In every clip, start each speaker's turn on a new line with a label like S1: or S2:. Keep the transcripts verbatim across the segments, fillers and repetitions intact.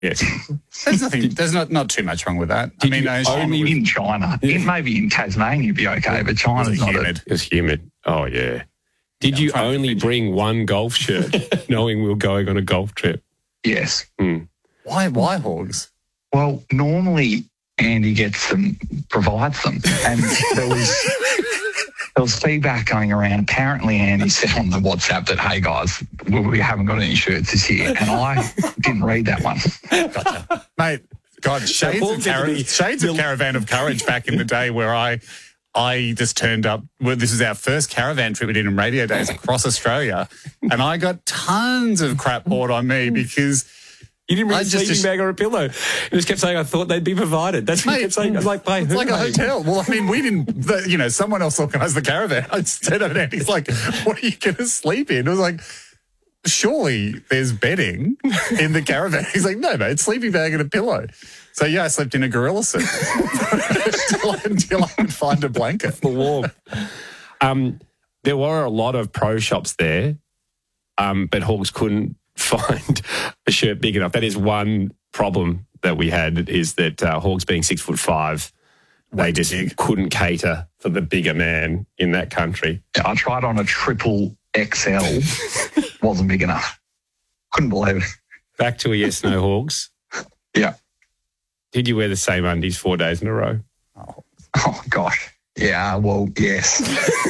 S1: Yes.
S2: There's nothing. There's not, not too much wrong with that. I mean, I
S3: only in China.
S1: Yeah.
S3: In, maybe in Tasmania it'd be okay, but China's not
S2: humid.
S3: it.
S1: It was humid. Oh, yeah. Did
S2: Yeah,
S1: you
S2: I'm
S1: only bring one golf shirt knowing we were going on a golf trip?
S3: Yes.
S1: Hmm.
S2: Why? Why hogs?
S3: Well, normally Andy gets them, provides them, and there was there was feedback going around. Apparently, Andy said on the WhatsApp that, "Hey guys, we, we haven't got any shirts this year," and I didn't read that one.
S2: Gotcha. Mate, God, shades, of, Cara- shades of Caravan of Courage back in the day where I I just turned up. Well, this is our first caravan trip we did in Radio Days across Australia, and I got tons of crap poured on me because
S1: You didn't bring
S2: I
S1: a
S2: just-
S1: sleeping bag or a pillow. You just kept saying, I thought they'd be provided. That's what you
S2: Mate,
S1: kept saying. I was like, by
S2: it's
S1: who?
S2: like a
S1: mate?
S2: hotel. Well, I mean, we didn't, the, you know, someone else organised the caravan. I stood over there and he's like, what are you going to sleep in? I was like, surely there's bedding in the caravan. He's like, no, mate, sleeping bag and a pillow. So, yeah, I slept in a gorilla suit until, until I could find a blanket.
S1: For warm. Um, there were a lot of pro shops there, um, but Hawks couldn't find a shirt big enough. That is one problem that we had, is that uh, Hawks being six foot five, they just
S2: big.
S1: couldn't cater for the bigger man in that country.
S3: I tried on a triple X L, wasn't big enough. Couldn't believe it.
S1: Back to a yes, no Hawks.
S3: Yeah.
S1: Did you wear the same undies four days in a row?
S3: Oh gosh. Yeah. Well, yes.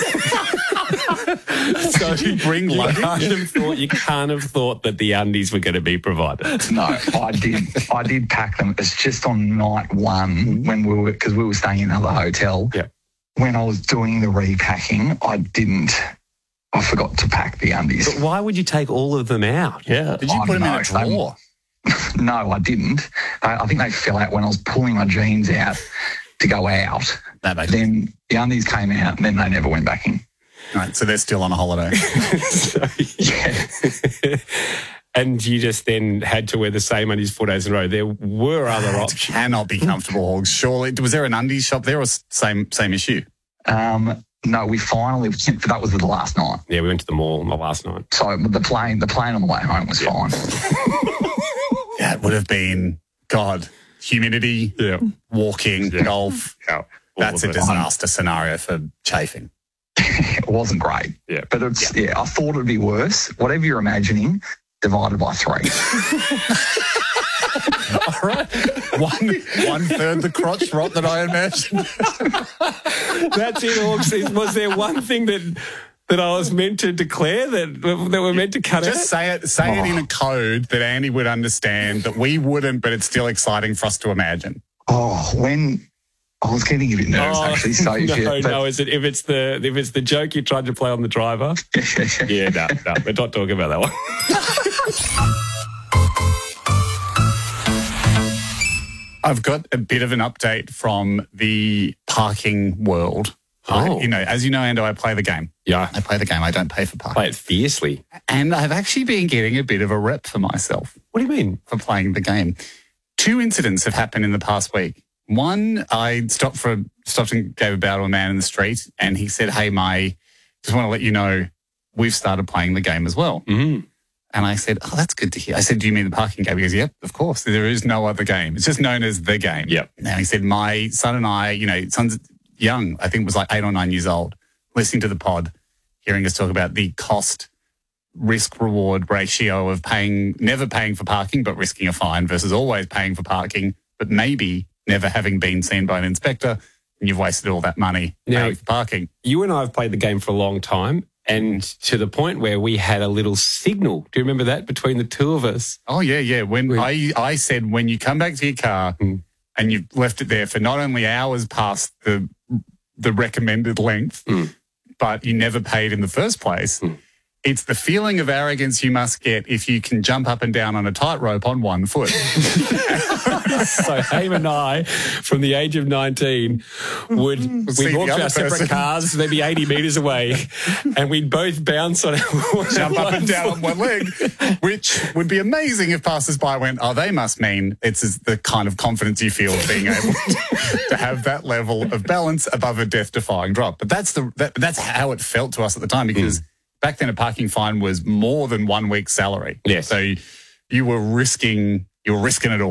S1: So
S2: Did you bring
S1: you
S2: luggage?
S1: can't have thought you can't have thought that the undies were going to be provided.
S3: No, I did. I did pack them. It's just on night one when we were, because we were staying in another hotel.
S1: Yeah.
S3: When I was doing the repacking, I didn't. I forgot to pack the undies.
S1: But why would you take all of them out? Yeah.
S2: Did you
S3: I
S2: put them in
S3: don't
S2: a
S3: know.
S2: drawer?
S3: No, I didn't. I, I think they fell out when I was pulling my jeans out to go out.
S2: That makes
S3: Then the undies came out, and then they never went back in.
S2: Right, so they're still on a holiday.
S1: So,
S3: Yeah.
S1: and you just then had to wear the same undies four days in a row. There were other
S2: It
S1: options.
S2: cannot be comfortable, Hogs. Surely, was there an undies shop there or s- same same issue?
S3: Um, no, we finally went. That was the last night.
S1: Yeah, we went to the mall on the last night.
S3: So the plane, the plane on the way home was fine.
S2: Yeah, it would have been, God, humidity,
S1: Yeah.
S2: walking, golf.
S1: Yeah. All
S2: That's
S1: of
S2: a
S1: it.
S2: disaster scenario for chafing.
S3: It wasn't great.
S1: Yeah.
S3: But it's, yeah. I thought it'd be worse. Whatever you're imagining, divided by three.
S2: All right. One, one third the crotch rot that I imagined.
S1: That's it, Hawks. Is- Was there one thing that that I was meant to declare that that we're meant to cut
S2: Just
S1: out?
S2: say it, say it in a code that Andy would understand, that we wouldn't, but it's still exciting for us to imagine.
S3: Oh, when I was getting a bit nervous
S1: Oh,
S3: actually. So
S1: no,
S3: yeah, but,
S1: no. Is it if it's the if it's the joke you tried to play on the driver? Yeah, no, no. We're not talking about that one.
S2: I've got a bit of an update from the parking world.
S1: Oh.
S2: I, you know, as you know, Ando, I play the game.
S1: Yeah,
S2: I play the game. I don't pay for parking.
S1: play it fiercely.
S2: And I've actually been getting a bit of a rep for myself
S1: What do you mean?
S2: for playing the game. Two incidents have happened in the past week. One, I stopped for stopped and gave a bow to a man in the street, and he said, "Hey, my, just want to let you know, we've started playing the game as well."
S1: Mm.
S2: And I said, "Oh, that's good to hear." I said, "Do you mean the parking game?" He goes, "Yep, of course. There is no other game. It's just known as the game."
S1: Yep.
S2: Now he said, "My son and I, you know, son's young. I think was like eight or nine years old, listening to the pod, hearing us talk about the cost risk reward ratio of paying, never paying for parking, but risking a fine versus always paying for parking, but maybe never having been seen by an inspector. And you've wasted all that money
S1: Now-
S2: paying for parking."
S1: You and I have played the game for a long time, and to the point where we had a little signal. Do you remember that between the two of us?
S2: Oh, yeah, yeah. When
S1: We-
S2: I, I said, when you come back to your car
S1: Mm.
S2: and you've left it there for not only hours past the the recommended length,
S1: Mm.
S2: but you never paid in the first place,
S1: Mm.
S2: it's the feeling of arrogance you must get if you can jump up and down on a tightrope on one foot.
S1: So Haim and I, from the age of nineteen, would
S2: See
S1: we'd
S2: the
S1: walk to
S2: other
S1: our separate
S2: person.
S1: cars, maybe eighty metres away, and we'd both bounce on our
S2: Jump up and down
S1: foot.
S2: on one leg, which would be amazing if passers-by went, "Oh, they must mean it's the kind of confidence you feel being able to, to have that level of balance above a death-defying drop." But that's the that, that's how it felt to us at the time, because
S1: Mm.
S2: back then a parking fine was more than one week's salary.
S1: Yes.
S2: So you were risking you were risking it all.